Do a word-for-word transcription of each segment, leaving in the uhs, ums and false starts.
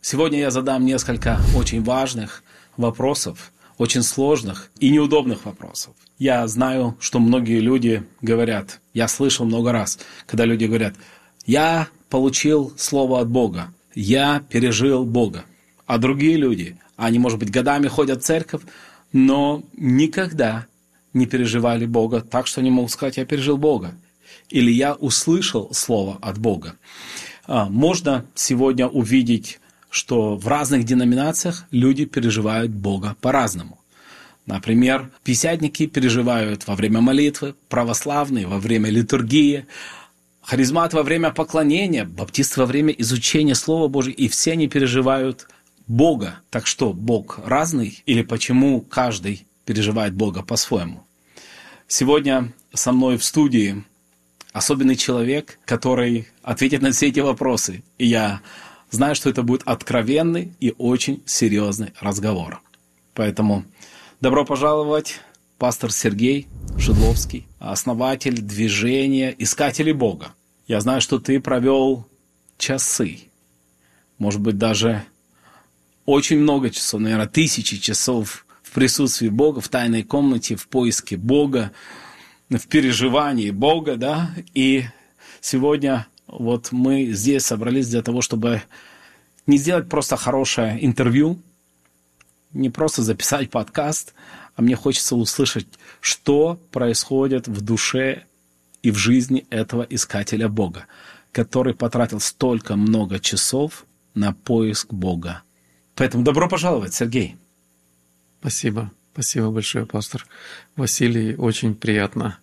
Сегодня я задам несколько очень важных вопросов, очень сложных и неудобных вопросов. Я знаю, что многие люди говорят, я слышал много раз, когда люди говорят, я получил слово от Бога, я пережил Бога. А другие люди, они, может быть, годами ходят в церковь, но никогда не переживали Бога так, что они могут сказать, я пережил Бога. Или я услышал слово от Бога. Можно сегодня увидеть, что в разных деноминациях люди переживают Бога по-разному. Например, пятидесятники переживают во время молитвы, православные во время литургии, харизмат во время поклонения, баптисты во время изучения Слова Божьего, и все они переживают Бога. Так что, Бог разный? Или почему каждый переживает Бога по-своему? Сегодня со мной в студии особенный человек, который ответит на все эти вопросы. И я знаю, что это будет откровенный и очень серьезный разговор. Поэтому добро пожаловать, пастор Сергей Шедловский, основатель движения «Искатели Бога». Я знаю, что ты провел часы, может быть, даже очень много часов, наверное, тысячи часов в присутствии Бога, в тайной комнате, в поиске Бога, в переживании Бога, да, и сегодня вот мы здесь собрались для того, чтобы не сделать просто хорошее интервью, не просто записать подкаст, а мне хочется услышать, что происходит в душе и в жизни этого искателя Бога, который потратил столько много часов на поиск Бога. Поэтому добро пожаловать, Сергей. Спасибо. Спасибо большое, пастор Василий. Очень приятно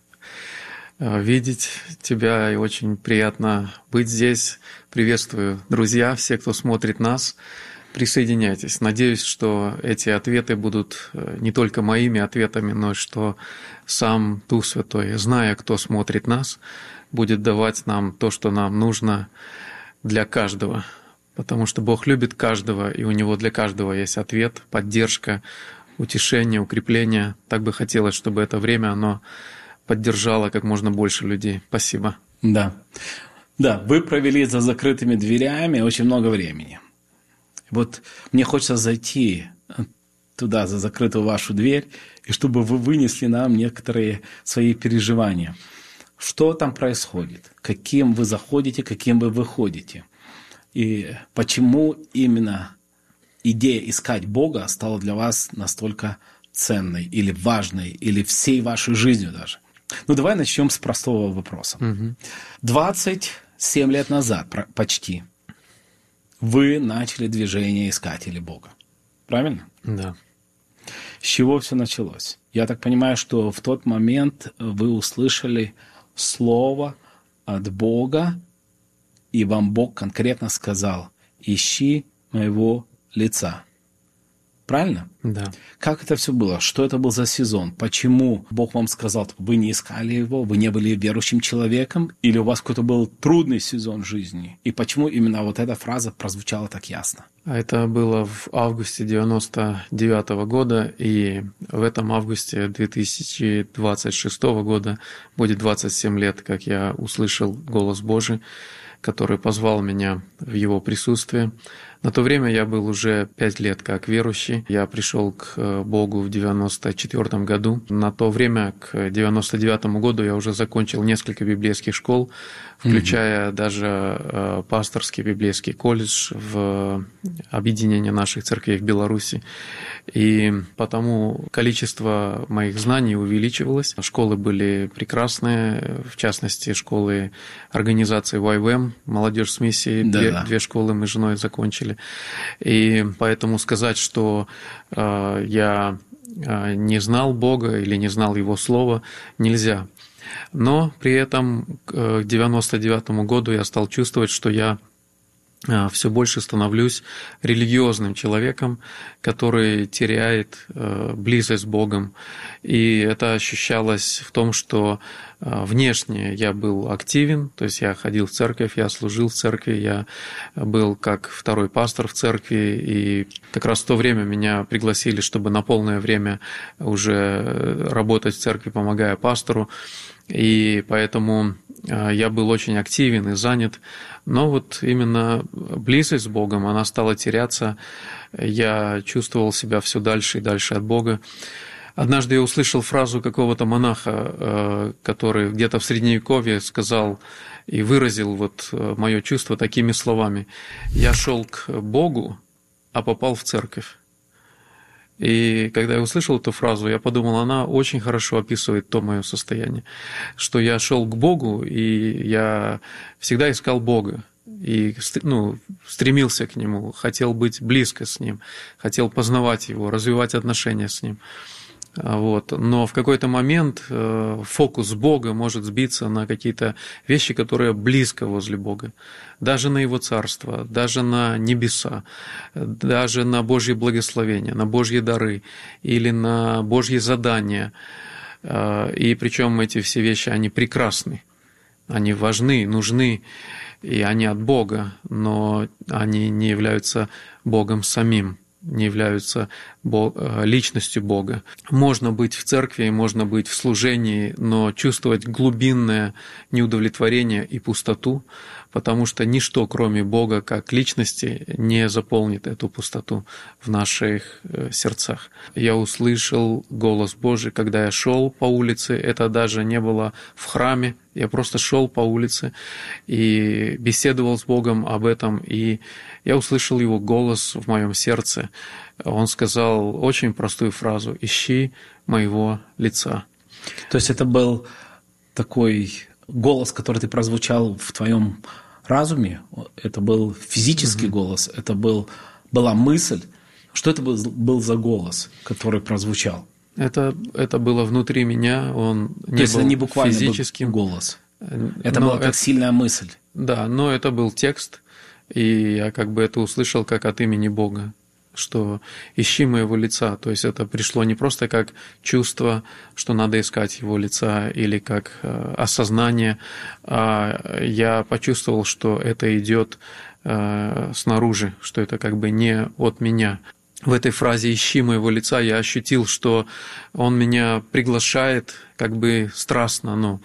видеть тебя и очень приятно быть здесь. Приветствую, друзья, все, кто смотрит нас. Присоединяйтесь. Надеюсь, что эти ответы будут не только моими ответами, но что сам Дух Святой, зная, кто смотрит нас, будет давать нам то, что нам нужно для каждого. Потому что Бог любит каждого, и у Него для каждого есть ответ, поддержка, утешение, укрепление. Так бы хотелось, чтобы это время, оно поддержало как можно больше людей. Спасибо. Да. Да, вы провели за закрытыми дверями очень много времени. Вот мне хочется зайти туда, за закрытую вашу дверь, и чтобы вы вынесли нам некоторые свои переживания. Что там происходит? Каким вы заходите, каким вы выходите? И почему именно идея искать Бога стала для вас настолько ценной или важной, или всей вашей жизнью даже? Ну, давай начнем с простого вопроса. Угу. двадцать семь лет назад почти вы начали движение искателей Бога. Правильно? Да. С чего все началось? Я так понимаю, что в тот момент вы услышали слово от Бога, и вам Бог конкретно сказал: ищи моего лица. Правильно? Да. Как это все было? Что это был за сезон? Почему Бог вам сказал, вы не искали его, вы не были верующим человеком, или у вас какой-то был трудный сезон жизни? И почему именно вот эта фраза прозвучала так ясно? Это было в августе девяносто девятого года, и в этом августе две тысячи двадцать шестого года будет двадцать семь лет, как я услышал голос Божий, который позвал меня в Его присутствие. На то время я был уже пять лет как верующий. Я пришел к Богу в девяносто четвёртом году. На то время, к девяносто девятому году, я уже закончил несколько библейских школ, включая mm-hmm. даже пасторский библейский колледж в объединении наших церквей в Беларуси. И потому количество моих знаний увеличивалось. Школы были прекрасные, в частности, школы организации вай ви эм, «Молодежь с миссией». Две, две школы мы с женой закончили. И поэтому сказать, что э, я не знал Бога или не знал Его Слова, нельзя. Но при этом к девяносто девятому году я стал чувствовать, что я все больше становлюсь религиозным человеком, который теряет близость с Богом. И это ощущалось в том, что внешне я был активен, то есть я ходил в церковь, я служил в церкви, я был как второй пастор в церкви, и как раз в то время меня пригласили, чтобы на полное время уже работать в церкви, помогая пастору. И поэтому я был очень активен и занят. Но вот именно близость с Богом, она стала теряться. Я чувствовал себя все дальше и дальше от Бога. Однажды я услышал фразу какого-то монаха, который где-то в Средневековье сказал и выразил вот мое чувство такими словами: «Я шел к Богу, а попал в церковь». И когда я услышал эту фразу, я подумал, она очень хорошо описывает то мое состояние, что я шел к Богу, и я всегда искал Бога, и ну, стремился к Нему, хотел быть близко с Ним, хотел познавать Его, развивать отношения с Ним. Вот. Но в какой-то момент фокус Бога может сбиться на какие-то вещи, которые близко возле Бога. Даже на Его Царство, даже на небеса, даже на Божьи благословения, на Божьи дары или на Божьи задания. И причем эти все вещи, они прекрасны, они важны, нужны, и они от Бога, но они не являются Богом самим, не являются личностью Бога. Можно быть в церкви, можно быть в служении, но чувствовать глубинное неудовлетворение и пустоту, потому что ничто, кроме Бога как личности, не заполнит эту пустоту в наших сердцах. Я услышал голос Божий, когда я шел по улице, это даже не было в храме, я просто шел по улице и беседовал с Богом об этом, и я услышал Его голос в моем сердце. Он сказал очень простую фразу: «Ищи моего лица». То есть это был такой голос, который ты прозвучал в твоем разуме, это был физический mm-hmm. голос, это был, была мысль. Что это был, был за голос, который прозвучал? Это, это было внутри меня, он не То есть был это не буквально физическим. Был голос, это но была как это, сильная мысль. Да, но это был текст, и я как бы это услышал как от имени Бога, что «ищи моего лица». То есть это пришло не просто как чувство, что надо искать Его лица, или как э, осознание, а я почувствовал, что это идет э, снаружи, что это как бы не от меня. В этой фразе «ищи моего лица» я ощутил, что Он меня приглашает как бы страстно, ну,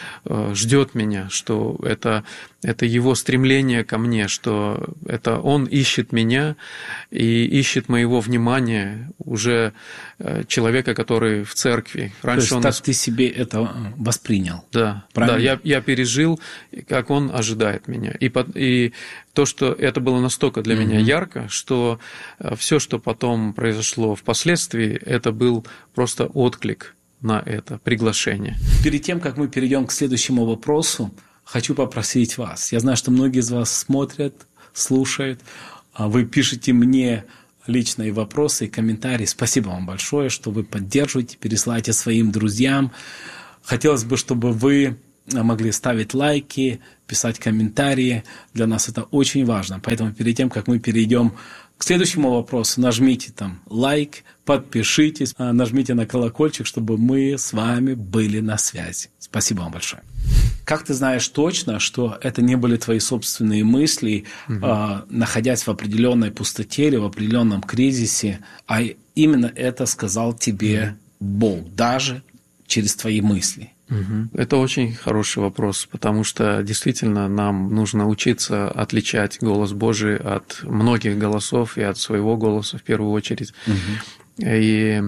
ждет меня, что это, это Его стремление ко мне, что это Он ищет меня и ищет моего внимания, уже человека, который в церкви. Раньше То есть он... так ты себе это воспринял? Да, правильно? Да, я, я пережил, как Он ожидает меня. И, под, и то, что это было настолько для mm-hmm. меня ярко, что все, что потом произошло впоследствии, это был просто отклик на это приглашение. Перед тем, как мы перейдем к следующему вопросу, хочу попросить вас. Я знаю, что многие из вас смотрят, слушают. Вы пишете мне личные вопросы и комментарии. Спасибо вам большое, что вы поддерживаете, пересылаете своим друзьям. Хотелось бы, чтобы вы могли ставить лайки, писать комментарии. Для нас это очень важно. Поэтому перед тем, как мы перейдем к следующему вопросу, нажмите там лайк, подпишитесь, нажмите на колокольчик, чтобы мы с вами были на связи. Спасибо вам большое. Как ты знаешь точно, что это не были твои собственные мысли, угу. э, находясь в определенной пустоте или в определенном кризисе, а именно это сказал тебе угу. Бог, даже через твои мысли? Это очень хороший вопрос, потому что действительно нам нужно учиться отличать голос Божий от многих голосов и от своего голоса в первую очередь. Угу. И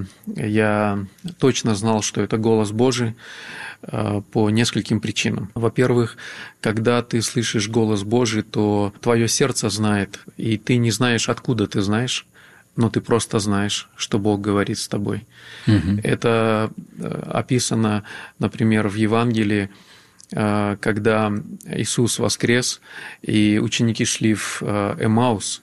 я точно знал, что это голос Божий по нескольким причинам. Во-первых, когда ты слышишь голос Божий, то твое сердце знает, и ты не знаешь, откуда ты знаешь, но ты просто знаешь, что Бог говорит с тобой. Угу. Это описано, например, в Евангелии, когда Иисус воскрес, и ученики шли в Эмаус,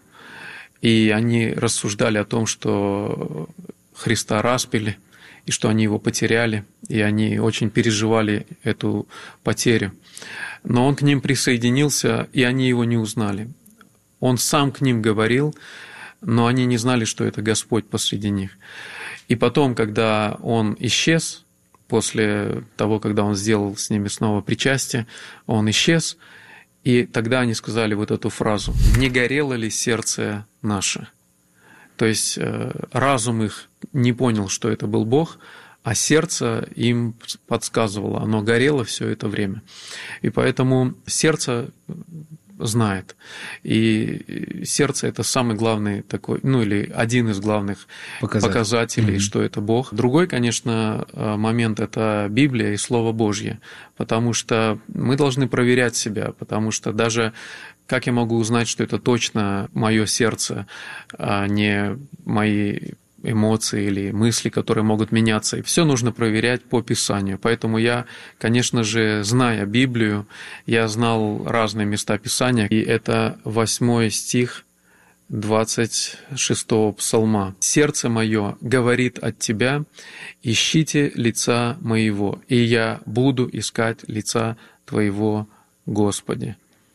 и они рассуждали о том, что Христа распяли, и что они Его потеряли, и они очень переживали эту потерю. Но Он к ним присоединился, и они Его не узнали. Он сам к ним говорил, но они не знали, что это Господь посреди них. И потом, когда Он исчез, после того, когда Он сделал с ними снова причастие, Он исчез, и тогда они сказали вот эту фразу: «Не горело ли сердце наше?» То есть разум их не понял, что это был Бог, а сердце им подсказывало, оно горело все это время. И поэтому сердце знает. И сердце – это самый главный такой, ну или один из главных Показатель. показателей, mm-hmm. что это Бог. Другой, конечно, момент – это Библия и Слово Божье, потому что мы должны проверять себя, потому что даже как я могу узнать, что это точно мое сердце, а не мои эмоции или мысли, которые могут меняться. И все нужно проверять по Писанию. Поэтому я, конечно же, зная Библию, я знал разные места Писания, и это восьмой стих двадцать шестого псалма. «Сердце мое говорит от Тебя, ищите лица моего, и я буду искать лица Твоего, Господи».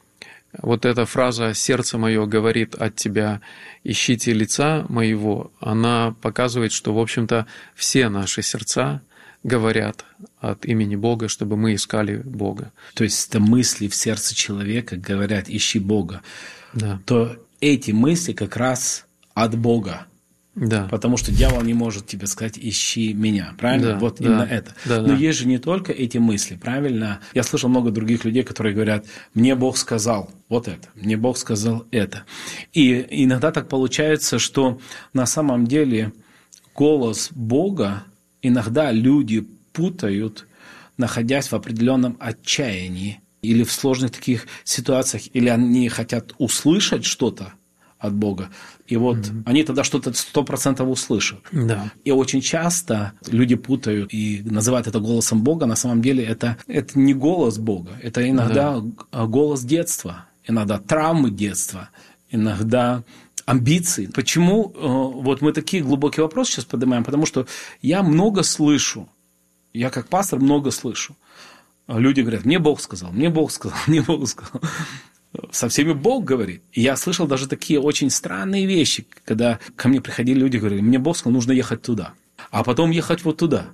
Вот эта фраза «сердце мое говорит от Тебя, ищите лица моего», она показывает, что, в общем-то, все наши сердца говорят от имени Бога, чтобы мы искали Бога. То есть это мысли в сердце человека говорят «ищи Бога». Да. То эти мысли как раз от Бога. Да. Потому что дьявол не может тебе сказать «ищи меня». Правильно? Да, вот да, именно это. Да, Но да. есть же не только эти мысли, правильно? Я слышал много других людей, которые говорят «мне Бог сказал вот это, мне Бог сказал это». И иногда так получается, что на самом деле голос Бога иногда люди путают, находясь в определенном отчаянии или в сложных таких ситуациях, или они хотят услышать что-то от Бога. И вот mm-hmm. они тогда что-то сто процентов услышат. Да. И очень часто люди путают и называют это голосом Бога. На самом деле это, это не голос Бога. Это иногда да. голос детства, иногда травмы детства, иногда амбиции. Почему вот мы такие глубокие вопросы сейчас поднимаем? Потому что я много слышу. Я как пастор много слышу. Люди говорят, мне Бог сказал, мне Бог сказал, мне Бог сказал. Со всеми Бог говорит. И я слышал даже такие очень странные вещи, когда ко мне приходили люди и говорили, мне Бог сказал, нужно ехать туда, а потом ехать вот туда.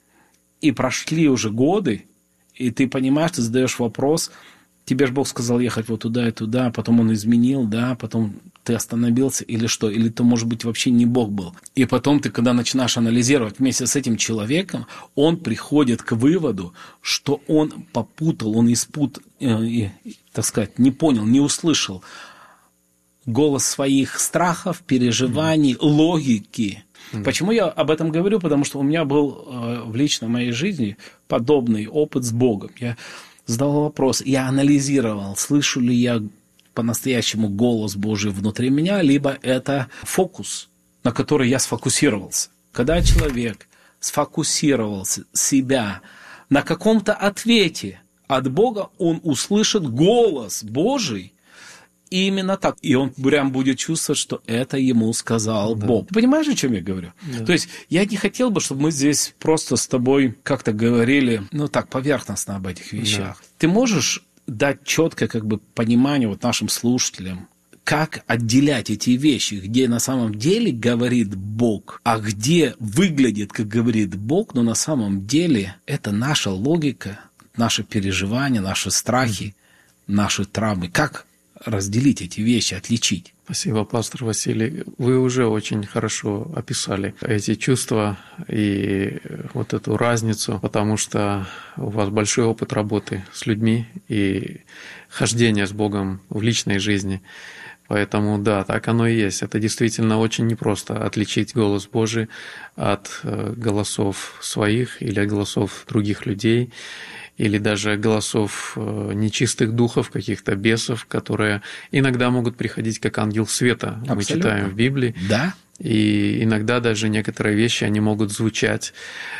И прошли уже годы, и ты понимаешь, ты задаешь вопрос, тебе же Бог сказал ехать вот туда и туда, а потом Он изменил, да, потом ты остановился или что, или это, может быть, вообще не Бог был. И потом ты, когда начинаешь анализировать вместе с этим человеком, он приходит к выводу, что он попутал, он испут, э, так сказать, не понял, не услышал голос своих страхов, переживаний, mm-hmm. логики. Mm-hmm. Почему я об этом говорю? Потому что у меня был э, в личной моей жизни подобный опыт с Богом. Я задал вопрос, я анализировал, слышу ли я по-настоящему голос Божий внутри меня, либо это фокус, на который я сфокусировался. Когда человек сфокусировал себя на каком-то ответе от Бога, он услышит голос Божий именно так. И он прям будет чувствовать, что это ему сказал да. Бог. Ты понимаешь, о чем я говорю? Да. То есть я не хотел бы, чтобы мы здесь просто с тобой как-то говорили, ну так, поверхностно об этих вещах. Да. Ты можешь дать четкое как бы понимание вот нашим слушателям, как отделять эти вещи, где на самом деле говорит Бог, а где выглядит, как говорит Бог, но на самом деле это наша логика, наши переживания, наши страхи, наши травмы. Как разделить эти вещи, отличить? Спасибо, пастор Василий. Вы уже очень хорошо описали эти чувства и вот эту разницу, потому что у вас большой опыт работы с людьми и хождения с Богом в личной жизни. Поэтому да, так оно и есть. Это действительно очень непросто отличить голос Божий от голосов своих или от голосов других людей, или даже голосов нечистых духов, каких-то бесов, которые иногда могут приходить как ангел света. Абсолютно. Мы читаем в Библии. Да. И иногда даже некоторые вещи, они могут звучать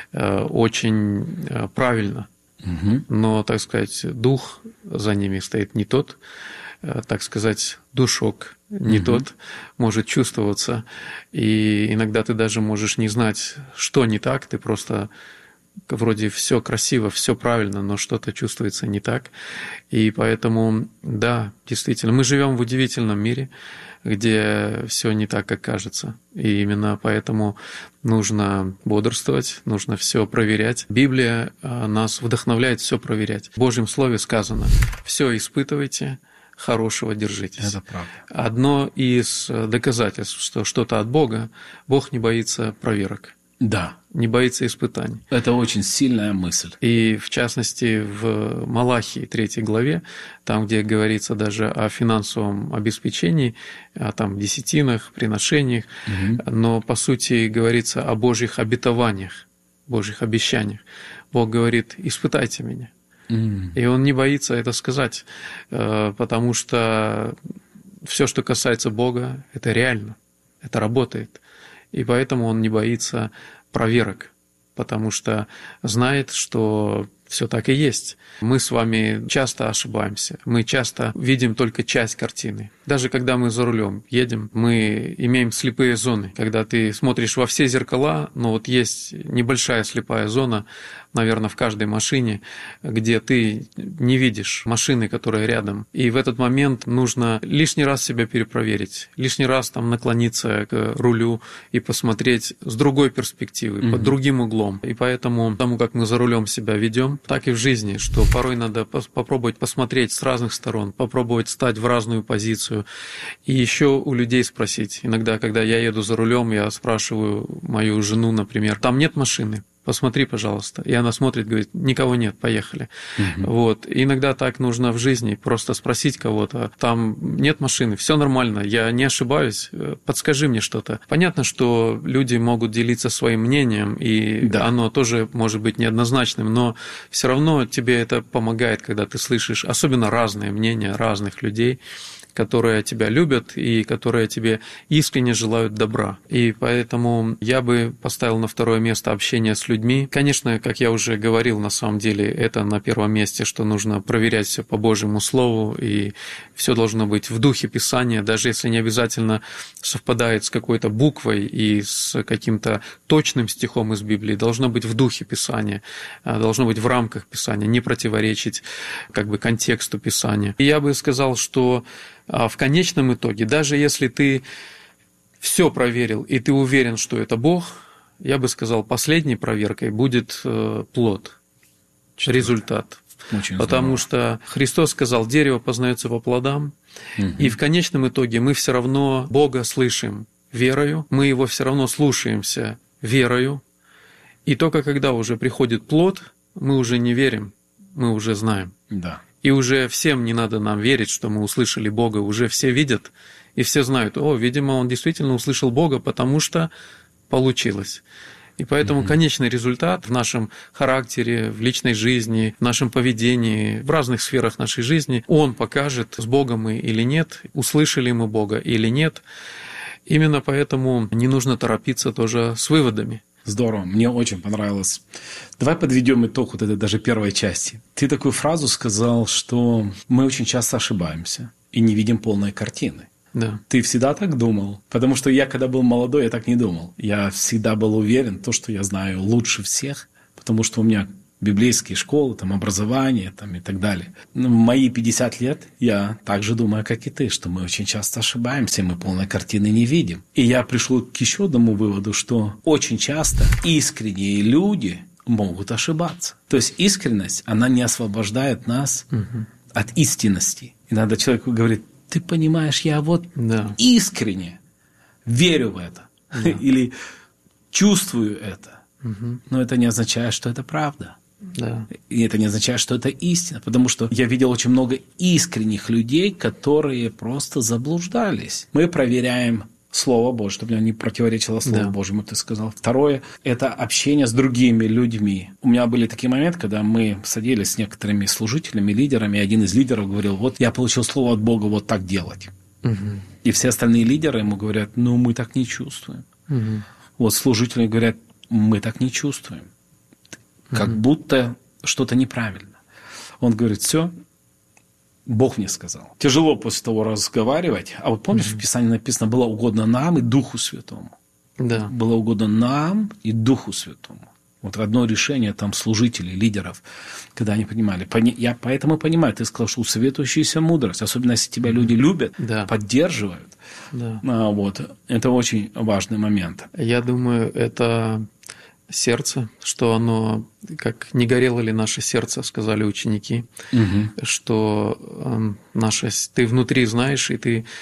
очень правильно. Угу. Но, так сказать, дух за ними стоит не тот, так сказать, душок не угу. тот, может чувствоваться. И иногда ты даже можешь не знать, что не так, ты просто... Вроде все красиво, все правильно, но что-то чувствуется не так. И поэтому, да, действительно, мы живем в удивительном мире, где все не так, как кажется. И именно поэтому нужно бодрствовать, нужно все проверять. Библия нас вдохновляет все проверять. В Божьем Слове сказано: все испытывайте, хорошего держитесь. Это правда. Одно из доказательств, что что-то от Бога, Бог не боится проверок. Да. Не боится испытаний. Это очень сильная мысль. И в частности в Малахии третьей главе, там, где говорится даже о финансовом обеспечении, о там, десятинах, приношениях, угу. но по сути говорится о Божьих обетованиях, Божьих обещаниях. Бог говорит: испытайте меня. Mm. И Он не боится это сказать, потому что все, что касается Бога, это реально, это работает. И поэтому Он не боится проверок, потому что знает, что все так и есть. Мы с вами часто ошибаемся, мы часто видим только часть картины. Даже когда мы за рулем едем, мы имеем слепые зоны. Когда ты смотришь во все зеркала, но вот есть небольшая слепая зона, наверное, в каждой машине, где ты не видишь машины, которая рядом. И в этот момент нужно лишний раз себя перепроверить, лишний раз там наклониться к рулю и посмотреть с другой перспективы, mm-hmm. под другим углом. И поэтому, тому, как мы за рулем себя ведем, так и в жизни, что порой надо попробовать посмотреть с разных сторон, попробовать стать в разную позицию. И еще у людей спросить. Иногда, когда я еду за рулем, я спрашиваю мою жену, например: там нет машины? Посмотри, пожалуйста. И она смотрит, говорит: никого нет, поехали. Угу. Вот. И иногда так нужно в жизни просто спросить кого-то: там нет машины, все нормально, я не ошибаюсь, подскажи мне что-то. Понятно, что люди могут делиться своим мнением, и да. оно тоже может быть неоднозначным, но все равно тебе это помогает, когда ты слышишь особенно разные мнения разных людей, которые тебя любят и которые тебе искренне желают добра. И поэтому я бы поставил на второе место общение с людьми. Конечно, как я уже говорил, на самом деле это на первом месте, что нужно проверять все по Божьему Слову, и все должно быть в духе Писания, даже если не обязательно совпадает с какой-то буквой и с каким-то точным стихом из Библии, должно быть в духе Писания, должно быть в рамках Писания, не противоречить как бы контексту Писания. И я бы сказал, что в конечном итоге, даже если ты все проверил и ты уверен, что это Бог, я бы сказал, последней проверкой будет плод, Четко. результат. Очень Потому здорово. Что Христос сказал: дерево познается по плодам, угу. и в конечном итоге мы все равно Бога слышим верою, мы Его все равно слушаемся верою, и только когда уже приходит плод, мы уже не верим, мы уже знаем. Да. И уже всем не надо нам верить, что мы услышали Бога, уже все видят, и все знают: о, видимо, он действительно услышал Бога, потому что получилось. И поэтому mm-hmm. конечный результат в нашем характере, в личной жизни, в нашем поведении, в разных сферах нашей жизни, он покажет, с Богом мы или нет, услышали мы Бога или нет. Именно поэтому не нужно торопиться тоже с выводами. Здорово, мне очень понравилось. Давай подведем итог вот этой даже первой части. Ты такую фразу сказал, что мы очень часто ошибаемся и не видим полной картины. Да. Ты всегда так думал? Потому что я, когда был молодой, я так не думал. Я всегда был уверен, то, что я знаю лучше всех, потому что у меня библейские школы, там, образование там, и так далее. Но в мои пятьдесят лет я так же думаю, как и ты, что мы очень часто ошибаемся, мы полной картины не видим. И я пришел к еще одному выводу, что очень часто искренние люди могут ошибаться. То есть искренность, она не освобождает нас угу. от истинности. Иногда человеку говорит: ты понимаешь, я вот да. искренне верю в это да. или чувствую это. Угу. Но это не означает, что это правда. Да. И это не означает, что это истина, потому что я видел очень много искренних людей, которые просто заблуждались. Мы проверяем Слово Божье, чтобы оно не противоречило Слову да. Божьему, ты сказал. Второе – это общение с другими людьми. У меня были такие моменты, когда мы садились с некоторыми служителями, лидерами, и один из лидеров говорил: вот я получил Слово от Бога вот так делать. Угу. И все остальные лидеры ему говорят: ну, мы так не чувствуем. Угу. Вот служители говорят: мы так не чувствуем. Как mm-hmm. будто что-то неправильно. Он говорит: все, Бог мне сказал. Тяжело после того разговаривать. А вот помнишь, mm-hmm. в Писании написано: было угодно нам и Духу Святому. Да. Было угодно нам и Духу Святому. Вот одно решение там служителей, лидеров, когда они понимали. Я поэтому понимаю, ты сказал, что усоветующаяся мудрость, особенно если тебя люди любят, да. поддерживают. Да. А, вот. Это очень важный момент. Я думаю, это сердце, что оно, как не горело ли наше сердце, сказали ученики, угу. что э, наше, ты внутри знаешь, и ты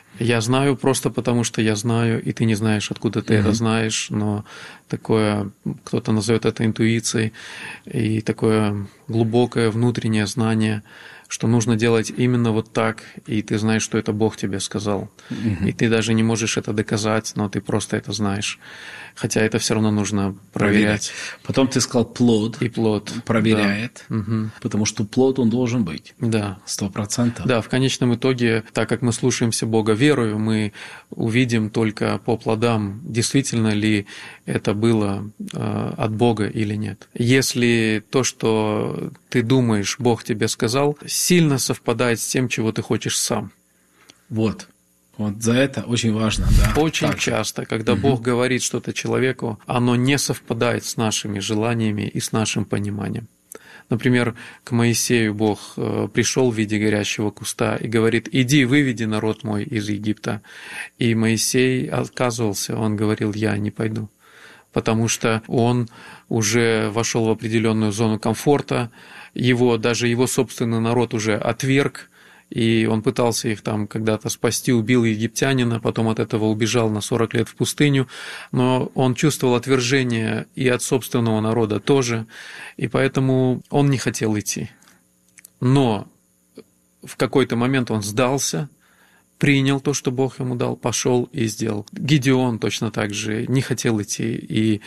Я знаю просто потому, что я знаю, и ты не знаешь, откуда ты mm-hmm. это знаешь, но такое, кто-то назовет это интуицией, и такое глубокое внутреннее знание, что нужно делать именно вот так, и ты знаешь, что это Бог тебе сказал. Mm-hmm. И ты даже не можешь это доказать, но ты просто это знаешь. Хотя это все равно нужно проверять. проверять. Потом ты сказал плод. И плод. Проверяет. Да. Угу. Потому что плод, он должен быть. Да. Сто процентов. Да, в конечном итоге, так как мы слушаемся Бога верою, мы увидим только по плодам, действительно ли это было э, от Бога или нет. Если то, что ты думаешь, Бог тебе сказал, сильно совпадает с тем, чего ты хочешь сам. Вот. Вот за это очень важно, да. Очень так. часто, когда угу. Бог говорит что-то человеку, оно не совпадает с нашими желаниями и с нашим пониманием. Например, к Моисею Бог пришел в виде горящего куста и говорит: «Иди, выведи народ мой из Египта». И Моисей отказывался, он говорил: «Я не пойду», потому что он уже вошел в определенную зону комфорта, его, даже его собственный народ уже отверг, и он пытался их там когда-то спасти, убил египтянина, потом от этого убежал на сорок лет в пустыню, но он чувствовал отвержение и от собственного народа тоже, и поэтому он не хотел идти. Но в какой-то момент он сдался, принял то, что Бог ему дал, пошел и сделал. Гидеон точно так же не хотел идти. И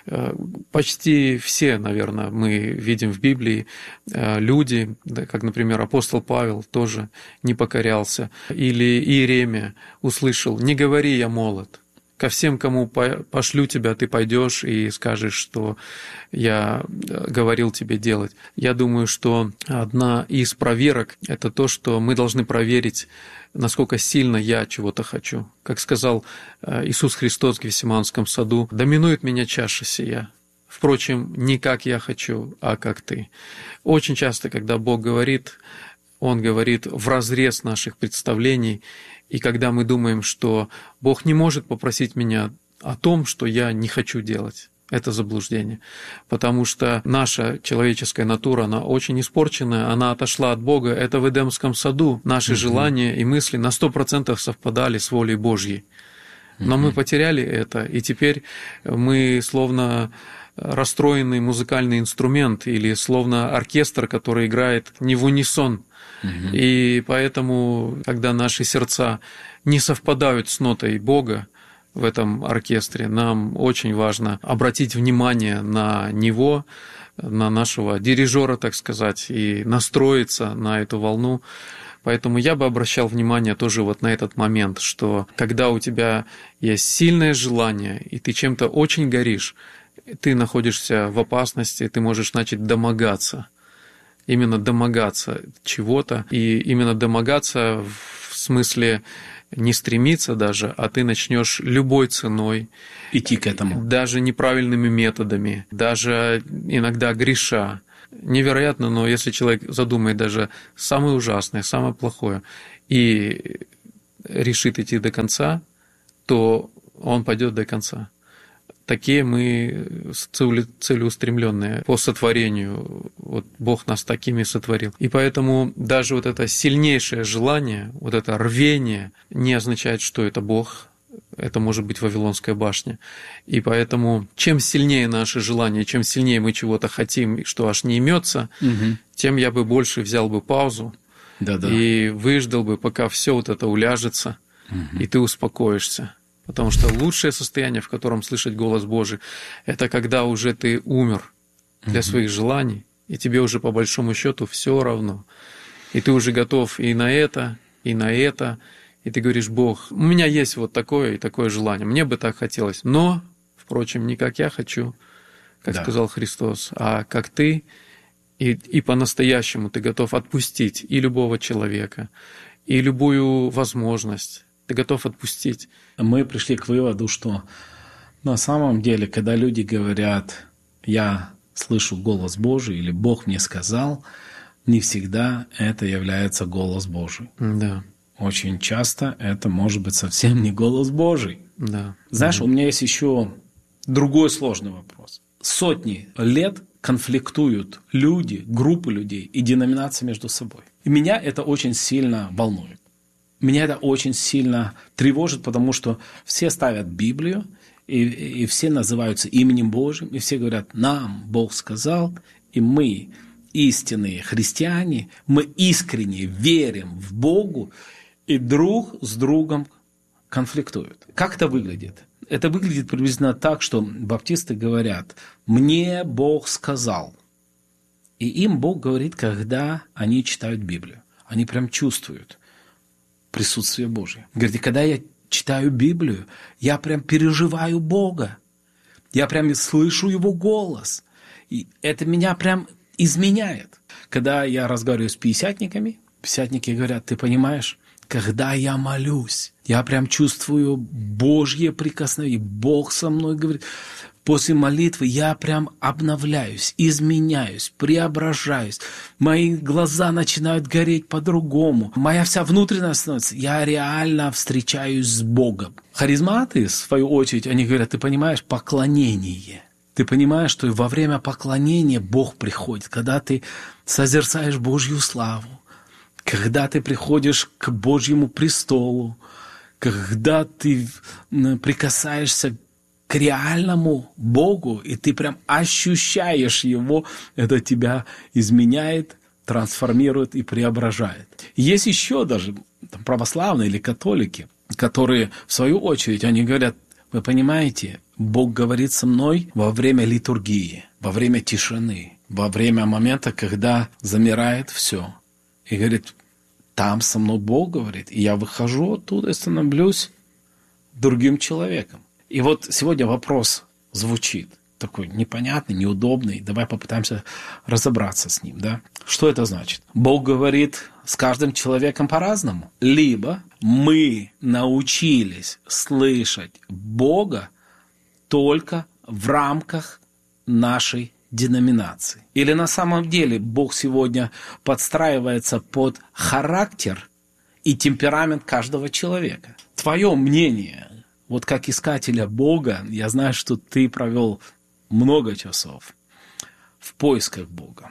почти все, наверное, мы видим в Библии люди, как, например, апостол Павел тоже не покорялся. Или Иеремия услышал: «Не говори, я молод. Ко всем, кому пошлю тебя, ты пойдешь и скажешь, что я говорил тебе делать». Я думаю, что одна из проверок – это то, что мы должны проверить, насколько сильно я чего-то хочу. Как сказал Иисус Христос в Гефсиманском саду: «Доминует меня чаша сия. Впрочем, не как я хочу, а как ты». Очень часто, когда Бог говорит, Он говорит вразрез наших представлений. И когда мы думаем, что Бог не может попросить меня о том, что я не хочу делать, это заблуждение. Потому что наша человеческая натура, она очень испорченная, она отошла от Бога. Это в Эдемском саду. Наши uh-huh. желания и мысли на сто процентов совпадали с волей Божьей. Но uh-huh. мы потеряли это, и теперь мы словно расстроенный музыкальный инструмент или словно оркестр, который играет не в унисон. Uh-huh. И поэтому, когда наши сердца не совпадают с нотой Бога в этом оркестре, нам очень важно обратить внимание на Него, на нашего дирижера, так сказать, и настроиться на эту волну. Поэтому я бы обращал внимание тоже вот на этот момент, что когда у тебя есть сильное желание, и ты чем-то очень горишь, ты находишься в опасности, ты можешь начать домогаться. Именно домогаться чего-то, и именно домогаться в смысле не стремиться даже, а ты начнешь любой ценой идти к этому. Даже неправильными методами, даже иногда греша. Невероятно, но если человек задумает даже самое ужасное, самое плохое и решит идти до конца, то он пойдет до конца. Такие мы целеустремленные по сотворению. Вот Бог нас такими сотворил. И поэтому даже вот это сильнейшее желание, вот это рвение не означает, что это Бог. Это может быть Вавилонская башня. И поэтому чем сильнее наше желание, чем сильнее мы чего-то хотим, что аж не имется, угу. тем я бы больше взял бы паузу Да-да. и выждал бы, пока все вот это уляжется, угу. и ты успокоишься. Потому что лучшее состояние, в котором слышать голос Божий, это когда уже ты умер для угу. своих желаний, и тебе уже по большому счету все равно. И ты уже готов и на это, и на это, и ты говоришь: Бог, у меня есть вот такое и такое желание, мне бы так хотелось, но, впрочем, не как я хочу, как да. сказал Христос, а как ты, и, и по-настоящему ты готов отпустить и любого человека, и любую возможность. Ты готов отпустить. Мы пришли к выводу, что на самом деле, когда люди говорят: «Я слышу голос Божий» или «Бог мне сказал», не всегда это является голос Божий. Да. Очень часто это может быть совсем не голос Божий. Да. Знаешь, да. у меня есть еще другой сложный вопрос. Сотни лет конфликтуют люди, группы людей и деноминации между собой. И меня это очень сильно волнует. Меня это очень сильно тревожит, потому что все ставят Библию, и, и все называются именем Божьим, и все говорят, нам Бог сказал, и мы, истинные христиане, мы искренне верим в Богу, и друг с другом конфликтуют. Как это выглядит? Это выглядит приблизительно так, что баптисты говорят, мне Бог сказал. И им Бог говорит, когда они читают Библию. Они прям чувствуют присутствие Божие. Говорит, когда я читаю Библию, я прям переживаю Бога. Я прям слышу Его голос. И это меня прям изменяет. Когда я разговариваю с пятидесятниками, пятидесятники говорят, ты понимаешь, когда я молюсь, я прям чувствую Божье прикосновение. Бог со мной говорит. После молитвы я прям обновляюсь, изменяюсь, преображаюсь. Мои глаза начинают гореть по-другому. Моя вся внутренность становится. Я реально встречаюсь с Богом. Харизматы, в свою очередь, они говорят, ты понимаешь, поклонение. Ты понимаешь, что во время поклонения Бог приходит. Когда ты созерцаешь Божью славу. Когда ты приходишь к Божьему престолу. Когда ты прикасаешься к реальному Богу, и ты прям ощущаешь Его, это тебя изменяет, трансформирует и преображает. Есть еще даже там, православные или католики, которые, в свою очередь, они говорят, вы понимаете, Бог говорит со мной во время литургии, во время тишины, во время момента, когда замирает все. И говорит, там со мной Бог говорит, и я выхожу оттуда и становлюсь другим человеком. И вот сегодня вопрос звучит такой непонятный, неудобный. Давай попытаемся разобраться с ним. Да? Что это значит? Бог говорит с каждым человеком по-разному. Либо мы научились слышать Бога только в рамках нашей деноминации. Или на самом деле Бог сегодня подстраивается под характер и темперамент каждого человека. Твое мнение... Вот как искателя Бога, я знаю, что ты провел много часов в поисках Бога.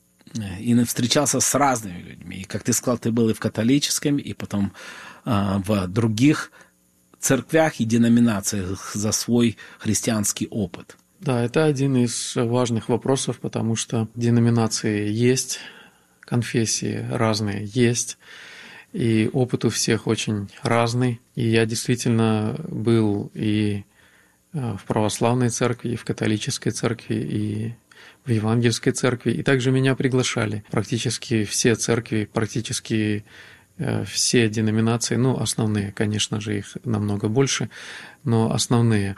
И встречался с разными людьми. И, как ты сказал, ты был и в католическом, и потом а, в других церквях и деноминациях за свой христианский опыт. Да, это один из важных вопросов, потому что деноминации есть, конфессии разные есть. И опыт у всех очень разный. И я действительно был и в православной церкви, и в католической церкви, и в евангельской церкви. И также меня приглашали. Практически все церкви, практически все деноминации, ну, основные, конечно же, их намного больше, но основные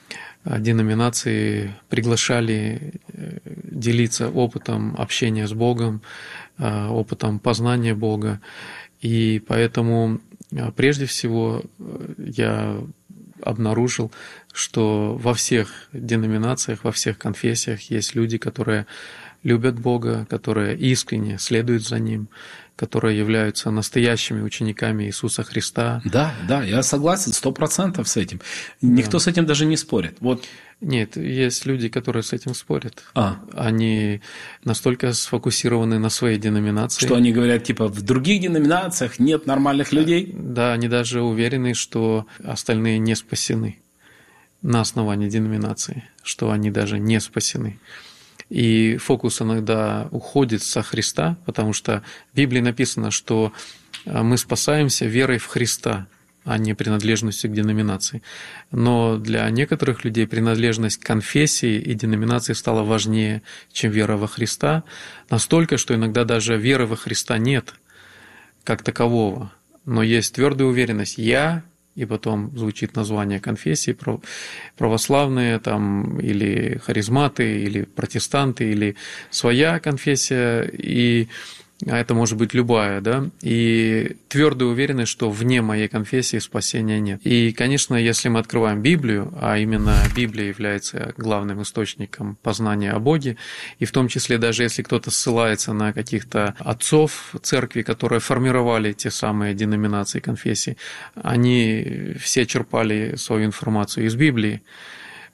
деноминации приглашали делиться опытом общения с Богом, опытом познания Бога. И поэтому прежде всего я обнаружил, что во всех деноминациях, во всех конфессиях есть люди, которые любят Бога, которые искренне следуют за Ним, которые являются настоящими учениками Иисуса Христа. Да, да, я согласен сто процентов с этим. Никто да. с этим даже не спорит. Вот. Нет, есть люди, которые с этим спорят. А. Они настолько сфокусированы на своей деноминации. Что они говорят, типа, в других деноминациях нет нормальных людей? Да, они даже уверены, что остальные не спасены на основании деноминации, что они даже не спасены. И фокус иногда уходит со Христа, потому что в Библии написано, что мы спасаемся верой в Христа, а не принадлежностью к деноминации. Но для некоторых людей принадлежность к конфессии и деноминации стала важнее, чем вера во Христа, настолько, что иногда даже веры во Христа нет как такового. Но есть твердая уверенность «я», и потом звучит название конфессии, православные там, или харизматы, или протестанты, или своя конфессия, и это может быть любая, да, и твердая уверенность, что вне моей конфессии спасения нет. И, конечно, если мы открываем Библию, а именно Библия является главным источником познания о Боге, и в том числе даже если кто-то ссылается на каких-то отцов церкви, которые формировали те самые деноминации, конфессии, они все черпали свою информацию из Библии.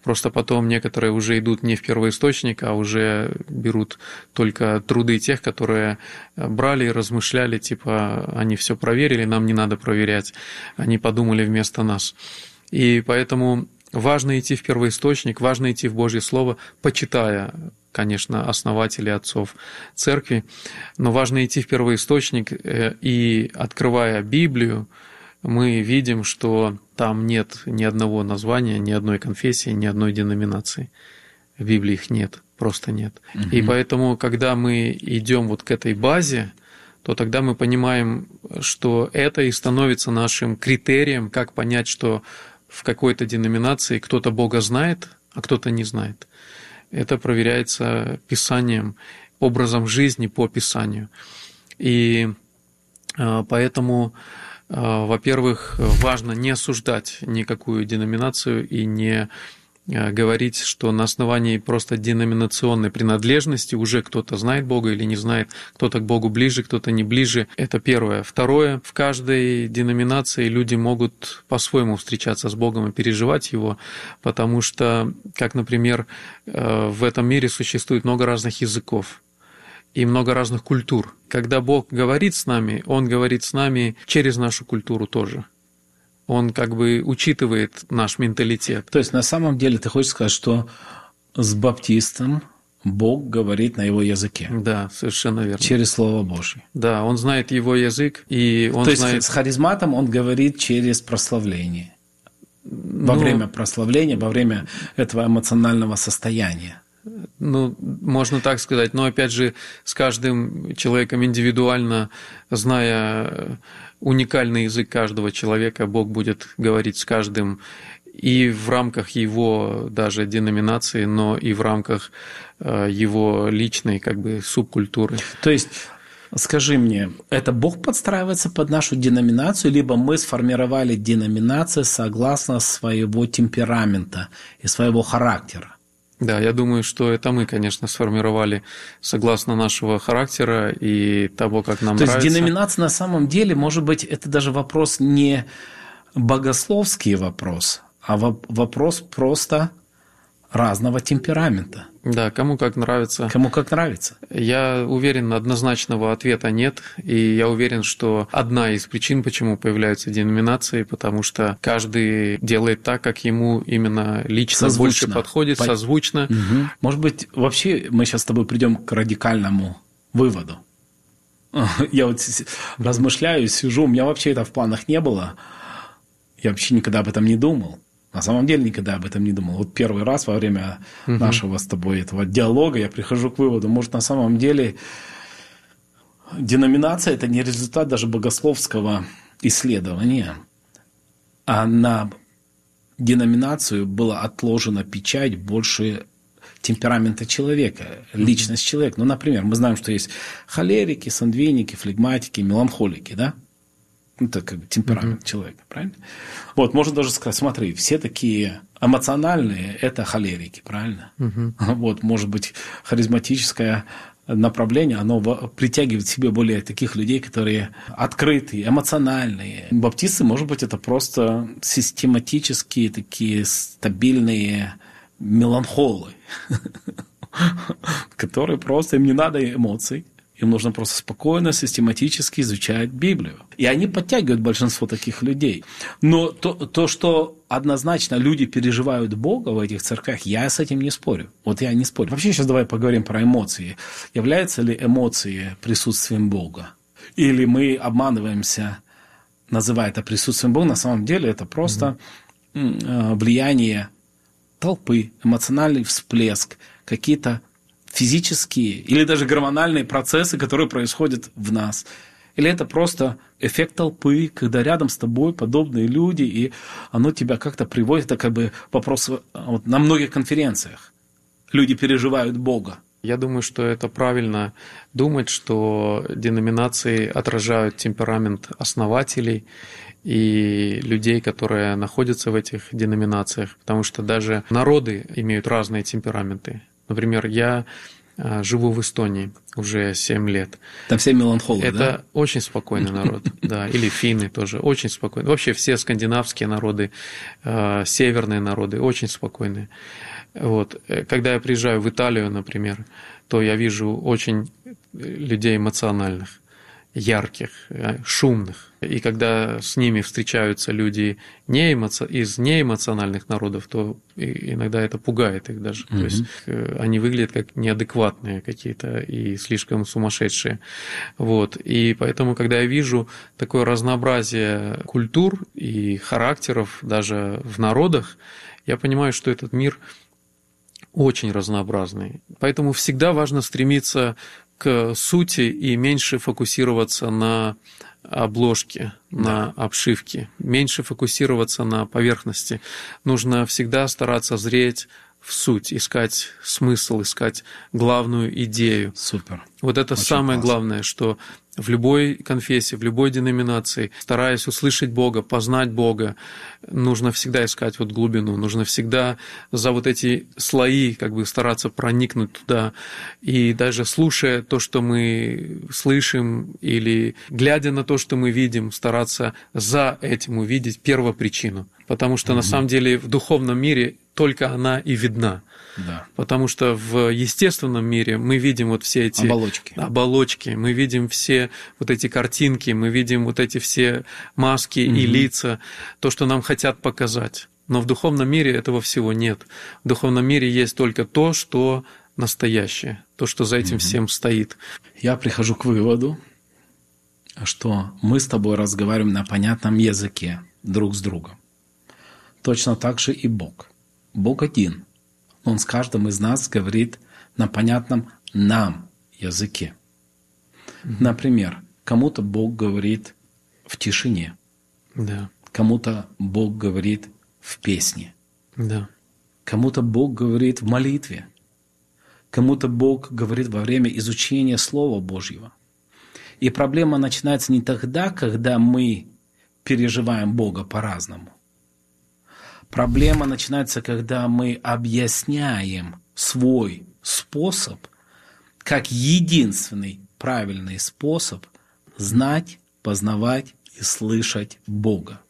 Просто потом некоторые уже идут не в первоисточник, а уже берут только труды тех, которые брали и размышляли, типа они все проверили, нам не надо проверять, они подумали вместо нас. И поэтому важно идти в первоисточник, важно идти в Божье Слово, почитая, конечно, основателей отцов церкви, но важно идти в первоисточник, и, открывая Библию, мы видим, что там нет ни одного названия, ни одной конфессии, ни одной деноминации. В Библии их нет, просто нет. Угу. И поэтому, когда мы идем вот к этой базе, то тогда мы понимаем, что это и становится нашим критерием, как понять, что в какой-то деноминации кто-то Бога знает, а кто-то не знает. Это проверяется Писанием, образом жизни по Писанию. И поэтому, во-первых, важно не осуждать никакую деноминацию и не говорить, что на основании просто деноминационной принадлежности уже кто-то знает Бога или не знает, кто-то к Богу ближе, кто-то не ближе. Это первое. Второе, в каждой деноминации люди могут по-своему встречаться с Богом и переживать Его, потому что, как, например, в этом мире существует много разных языков и много разных культур. Когда Бог говорит с нами, Он говорит с нами через нашу культуру тоже. Он как бы учитывает наш менталитет. То есть на самом деле ты хочешь сказать, что с баптистом Бог говорит на его языке? Да, совершенно верно. Через Слово Божье. Да, он знает его язык, и он То знает... есть с харизматом он говорит через прославление. Во ну... время прославления, во время этого эмоционального состояния. Ну, можно так сказать, но опять же, с каждым человеком индивидуально, зная уникальный язык каждого человека, Бог будет говорить с каждым и в рамках его даже деноминации, но и в рамках его личной как бы субкультуры. То есть, скажи мне, это Бог подстраивается под нашу деноминацию, либо мы сформировали деноминацию согласно своего темперамента и своего характера? Да, я думаю, что это мы, конечно, сформировали согласно нашего характера и того, как нам То нравится. То есть деноминация на самом деле, может быть, это даже вопрос не богословский вопрос, а вопрос просто разного темперамента. Да, кому как нравится. Кому как нравится. Я уверен, однозначного ответа нет, и я уверен, что одна из причин, почему появляются деноминации, потому что каждый делает так, как ему именно лично созвучно. Больше подходит, По... созвучно. Угу. Может быть, вообще мы сейчас с тобой придем к радикальному выводу. Я вот размышляю, сижу, у меня вообще это в планах не было. Я вообще никогда об этом не думал. На самом деле никогда об этом не думал. Вот первый раз во время угу. нашего с тобой этого диалога я прихожу к выводу, может, на самом деле деноминация – это не результат даже богословского исследования, а на деноминацию была отложена печать больше темперамента человека, личность человека. Ну, например, мы знаем, что есть холерики, сангвиники, флегматики, меланхолики, да? Это как бы темперамент mm-hmm. человека, правильно? Вот, можно даже сказать, смотри, все такие эмоциональные – это холерики, правильно? Mm-hmm. Вот, может быть, харизматическое направление, оно притягивает к себе более таких людей, которые открытые, эмоциональные. Баптисты, может быть, это просто систематические, такие стабильные меланхолы, которые просто, им не надо эмоций. Им нужно просто спокойно, систематически изучать Библию. И они подтягивают большинство таких людей. Но то, то, что однозначно люди переживают Бога в этих церквях, я с этим не спорю. Вот я не спорю. Вообще сейчас давай поговорим про эмоции. Являются ли эмоции присутствием Бога? Или мы обманываемся, называя это присутствием Бога? На самом деле это просто mm-hmm. влияние толпы, эмоциональный всплеск, какие-то физические или даже гормональные процессы, которые происходят в нас. Или это просто эффект толпы, когда рядом с тобой подобные люди, и оно тебя как-то приводит, это как бы вопрос вот, на многих конференциях. Люди переживают Бога. Я думаю, что это правильно думать, что деноминации отражают темперамент основателей и людей, которые находятся в этих деноминациях, потому что даже народы имеют разные темпераменты. Например, я живу в Эстонии уже семь лет. Там все меланхолы, Это да? очень спокойный народ, да, или финны тоже, очень спокойные. Вообще все скандинавские народы, северные народы очень спокойные. Вот. Когда я приезжаю в Италию, например, то я вижу очень людей эмоциональных, ярких, шумных. И когда с ними встречаются люди неэмо... из неэмоциональных народов, то иногда это пугает их даже. Mm-hmm. То есть они выглядят как неадекватные какие-то и слишком сумасшедшие. Вот. И поэтому, когда я вижу такое разнообразие культур и характеров даже в народах, я понимаю, что этот мир очень разнообразный. Поэтому всегда важно стремиться к сути и меньше фокусироваться на обложке, да. на обшивке, меньше фокусироваться на поверхности. Нужно всегда стараться зреть в суть, искать смысл, искать главную идею. Супер. Вот это Очень самое классно. Главное, что в любой конфессии, в любой деноминации, стараясь услышать Бога, познать Бога, нужно всегда искать вот глубину, нужно всегда за вот эти слои как бы стараться проникнуть туда. И даже слушая то, что мы слышим, или глядя на то, что мы видим, стараться за этим увидеть первопричину. Потому что mm-hmm. на самом деле в духовном мире только она и видна. Да. Потому что в естественном мире мы видим вот все эти оболочки. оболочки, мы видим все вот эти картинки, мы видим вот эти все маски mm-hmm. и лица, то, что нам хотят показать. Но в духовном мире этого всего нет. В духовном мире есть только то, что настоящее, то, что за этим mm-hmm. всем стоит. Я прихожу к выводу, что мы с тобой разговариваем на понятном языке друг с другом. Точно так же и Бог. Бог один. Он с каждым из нас говорит на понятном нам языке. Mm-hmm. Например, кому-то Бог говорит в тишине. Да. Кому-то Бог говорит в песне. Да. Кому-то Бог говорит в молитве. Кому-то Бог говорит во время изучения Слова Божьего. И проблема начинается не тогда, когда мы переживаем Бога по-разному. Проблема начинается, когда мы объясняем свой способ как единственный правильный способ знать, познавать и слышать Бога.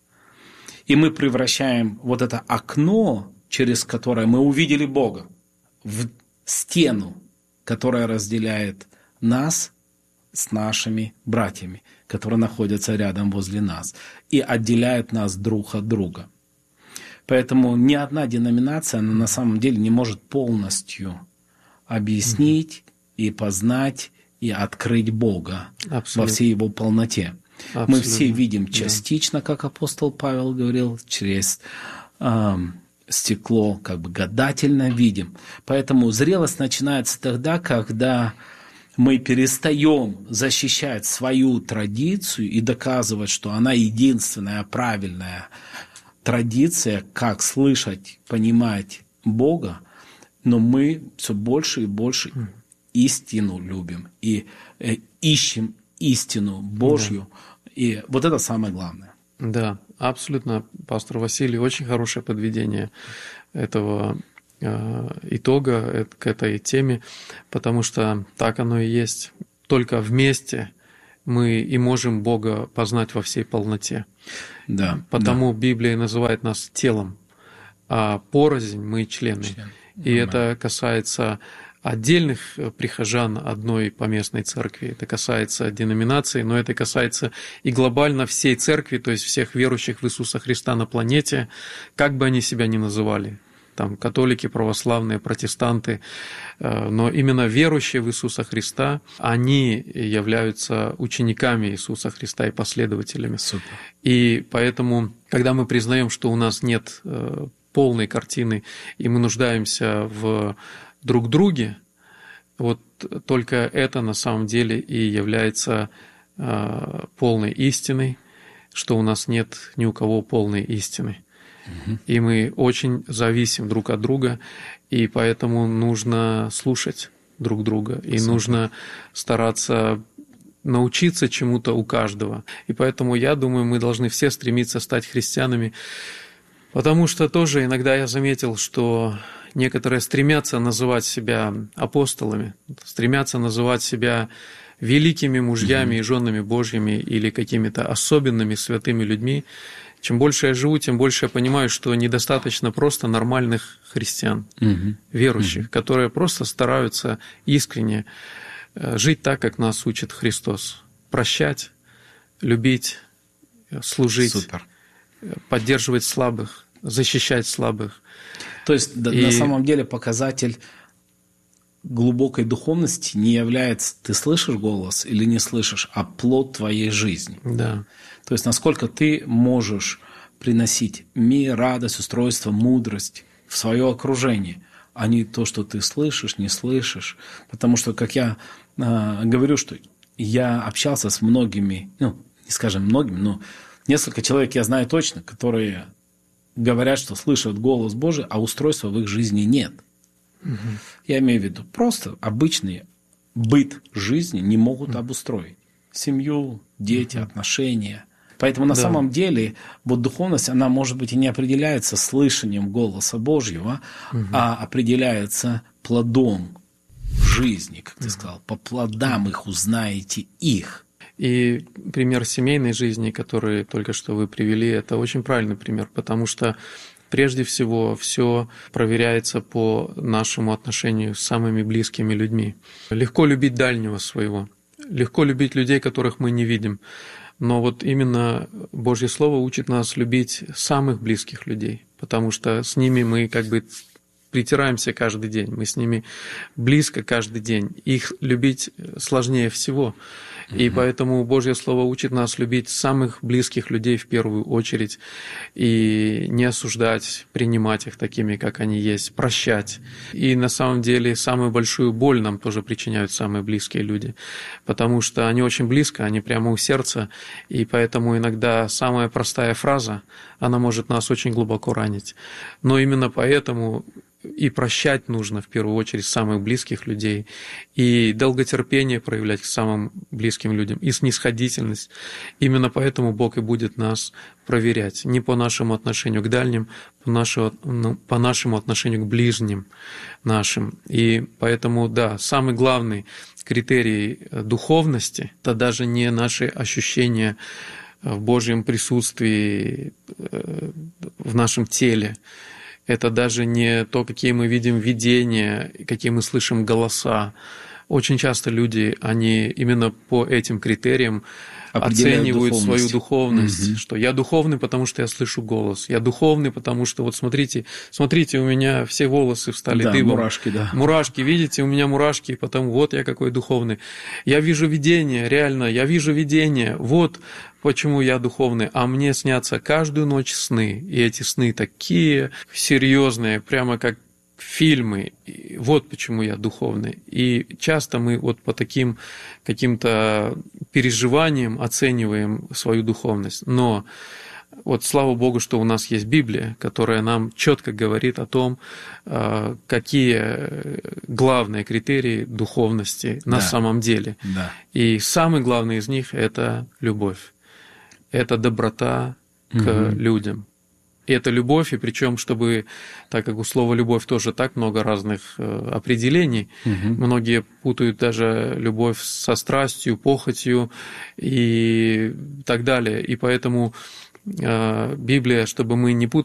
И мы превращаем вот это окно, через которое мы увидели Бога, в стену, которая разделяет нас с нашими братьями, которые находятся рядом возле нас, и отделяет нас друг от друга. Поэтому ни одна деноминация, она на самом деле не может полностью объяснить mm-hmm. и познать, и открыть Бога Абсолютно. Во всей Его полноте. Абсолютно. Мы все видим частично, да. как апостол Павел говорил, через э, стекло, как бы гадательно видим. Поэтому зрелость начинается тогда, когда мы перестаем защищать свою традицию и доказывать, что она единственная правильная традиция, как слышать, понимать Бога, но мы все больше и больше истину любим и э, ищем истину Божью. Да. И вот это самое главное. Да, абсолютно, пастор Василий, очень хорошее подведение этого э, итога э, к этой теме, потому что так оно и есть. Только вместе мы и можем Бога познать во всей полноте. Да, Потому да. Библия называет нас телом, а порознь мы члены. Член. И Нормально. Это касается отдельных прихожан одной поместной церкви, это касается деноминации, но это касается и глобально всей церкви, то есть всех верующих в Иисуса Христа на планете, как бы они себя ни называли. Там католики, православные, протестанты, но именно верующие в Иисуса Христа, они являются учениками Иисуса Христа и последователями. Супер. И поэтому, когда мы признаем, что у нас нет полной картины, и мы нуждаемся в друг друге, вот только это на самом деле и является полной истиной, что у нас нет ни у кого полной истины. И мы очень зависим друг от друга, и поэтому нужно слушать друг друга, и Супер. Нужно стараться научиться чему-то у каждого. И поэтому я думаю, мы должны все стремиться стать христианами, потому что тоже иногда я заметил, что некоторые стремятся называть себя апостолами, стремятся называть себя великими мужьями mm-hmm. и женами Божьими или какими-то особенными святыми людьми. Чем больше я живу, тем больше я понимаю, что недостаточно просто нормальных христиан, mm-hmm. верующих, mm-hmm. которые просто стараются искренне жить так, как нас учит Христос. Прощать, любить, служить, Супер. Поддерживать слабых, защищать слабых. То есть и... на самом деле показатель глубокой духовности не является, ты слышишь голос или не слышишь, а плод твоей жизни. Да. То есть насколько ты можешь приносить мир, радость, устройство, мудрость в свое окружение, а не то, что ты слышишь, не слышишь. Потому что, как я э, говорю, что я общался с многими, ну, не скажем многими, но несколько человек я знаю точно, которые говорят, что слышат голос Божий, а устройства в их жизни нет. Угу. Я имею в виду, просто обычный быт жизни не могут угу. обустроить. Семью, дети, угу. отношения. Поэтому на да. самом деле вот духовность, она, может быть, и не определяется слышанием голоса Божьего, угу. а определяется плодом жизни, как ты угу. сказал. По плодам их узнаете их. И пример семейной жизни, который только что вы привели, это очень правильный пример, потому что прежде всего все проверяется по нашему отношению с самыми близкими людьми. Легко любить дальнего своего, легко любить людей, которых мы не видим. Но вот именно Божье Слово учит нас любить самых близких людей, потому что с ними мы как бы притираемся каждый день, мы с ними близко каждый день. Их любить сложнее всего. И поэтому Божье Слово учит нас любить самых близких людей в первую очередь и не осуждать, принимать их такими, как они есть, прощать. И на самом деле самую большую боль нам тоже причиняют самые близкие люди, потому что они очень близко, они прямо у сердца, и поэтому иногда самая простая фраза, она может нас очень глубоко ранить. Но именно поэтому и прощать нужно в первую очередь самых близких людей, и долготерпение проявлять к самым близким людям, и снисходительность. Именно поэтому Бог и будет нас проверять. Не по нашему отношению к дальним, по нашему, ну, по нашему отношению к ближним нашим. И поэтому, да, самый главный критерий духовности – это даже не наши ощущения в Божьем присутствии в нашем теле. Это даже не то, какие мы видим видения, какие мы слышим голоса. Очень часто люди, они именно по этим критериям оценивают духовность. Свою духовность, угу. что я духовный, потому что я слышу голос, я духовный, потому что вот смотрите, смотрите, у меня все волосы встали да, дыбом. Мурашки, да. Мурашки, видите, у меня мурашки, потому вот я какой духовный. Я вижу видение, реально, я вижу видение, вот почему я духовный, а мне снятся каждую ночь сны, и эти сны такие серьезные, прямо как фильмы, вот почему я духовный. И часто мы вот по таким каким-то переживаниям оцениваем свою духовность. Но вот слава Богу, что у нас есть Библия, которая нам четко говорит о том, какие главные критерии духовности на да. самом деле. Да. И самый главный из них – это любовь. Это доброта к угу. людям. И это любовь, и причем, чтобы, так как у слова «любовь» тоже так много разных определений, угу. многие путают даже любовь со страстью, похотью и так далее. И поэтому Библия, чтобы мы не путали